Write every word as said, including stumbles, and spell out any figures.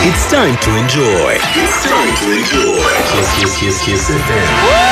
It's time to enjoy. It's time to enjoy. Kiss, kiss, kiss, kiss F M.